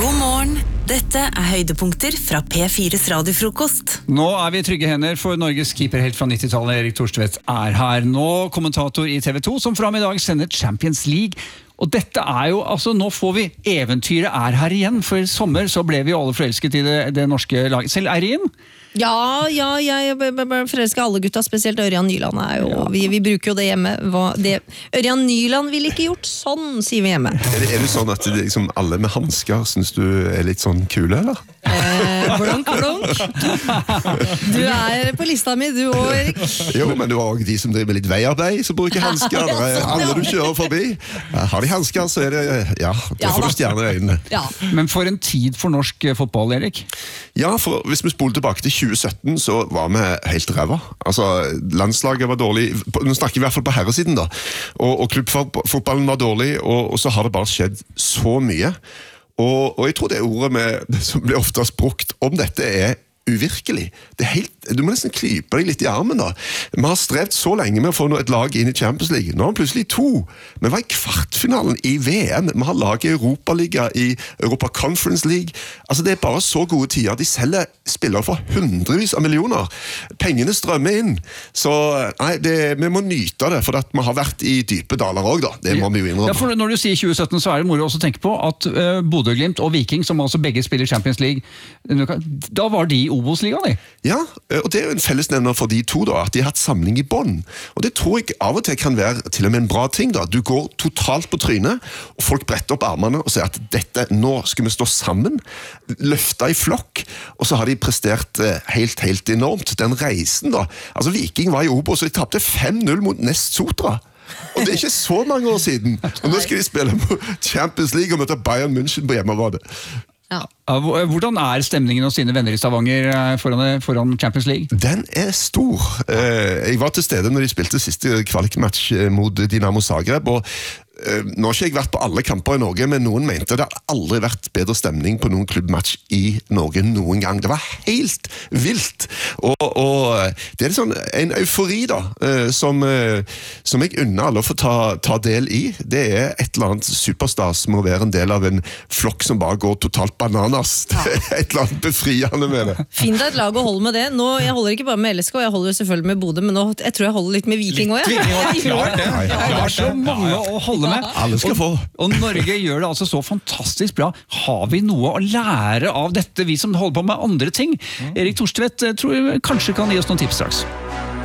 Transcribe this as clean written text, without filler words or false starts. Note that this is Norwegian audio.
God morgen. Dette høydepunkter fra P4's radiofrokost. Nå vi I trygge hender, for Norges keeperhelt fra 90-tallet, Erik Thorstvedt, her. Nå kommentator I TV 2, som fram I dag sender Champions League. Og dette jo, altså nå får vi eventyret her igjen, for I sommer så ble vi alle forelsket I det norske laget. Selv Eirin? Ja, jeg forelsker alle gutta, spesielt Ørjan Nyland jo, vi bruker jo det hjemme. Ørjan Nyland ville ikke gjort sånn, sier vi hjemme. Det sånn at liksom, alle med handsker synes du litt sånn kule, eller? Blunk. Du på lista mi, du også, Erik. Jo, men du har også de som driver litt veiarbeid, som bruker handsker. Alle du kjører forbi. Har de handsker, så det, da får du stjerner I øynene. Ja. Men for en tid for norsk fotball, Erik? Ja, for hvis vi spoler tilbake til 2017, så var vi helt ræva. Altså, landslaget var dårlig. Nå snakker vi I hvert fall på herresiden da. Og klubbfotballen var dårlig, og så har det bare skjedd så mye. Og jeg tror det ordet som blir oftest brukt om dette uvirkelig. Det helt, du må nesten klype deg litt I armen da. Vi har strevd så lenge med å få et lag inn I Champions League. Nå har vi plutselig 2. Vi var I kvartfinalen I VM. Vi har lag I Europaliga, I Europa Conference League. Altså det bare så gode tider. De selger spillere for hundrevis av millioner. Pengene strømmer inn. Så nei, vi må nyte det, for at vi har vært I dype daler også da. Det må vi jo innrømme. Ja, for når du sier 2017, så det moro også å tenke på at Bodø Glimt og Viking, som altså begge spiller Champions League, da var de I Obos-ligaen, de? Ja, og det jo en fellesnevner for de 2 da, at de har hatt samling I bånd. Og det tror jeg av og til kan være til og med en bra ting da. Du går totalt på trynet, og folk bretter opp armene og sier at nå skal vi stå sammen, løfte I flokk, og så har de prestert helt enormt. Den reisen da, altså Viking var I Obos, og de tappte 5-0 mot Nest Sotra. Og det ikke så mange år siden. Og nå skal de spille på Champions League og møte Bayern München på hjemmebane. Ja. Hvordan stemningen hos dine venner I Stavanger foran Champions League? Den stor. Jeg var til stede når de spilte siste kvalikmatch mot Dinamo Zagreb, og nå har ikke jeg vært på alle kamper I Norge, men noen mente det har aldri vært bedre stemning på noen klubbmatch I Norge noen gang. Det var helt vilt. Og det sånn en eufori da, som jeg unner alle å få ta del I. Det et eller annet superstas med å være en del av en flokk som bare går totalt bananas. Ja. Et eller annet befriende med det. Finn deg et lag og hold med det. Nå, jeg holder ikke bare med LSK, jeg holder selvfølgelig med Bodø, men nå, jeg tror jeg holder litt med Viking også. Klart det. Det så mange å holde med. Alle skal få. Og Norge gjør det altså så fantastisk bra. Har vi noe å lære av dette, vi som holder på med andre ting? Erik Thorstvedt tror jeg kanskje kan gi oss noen tips straks.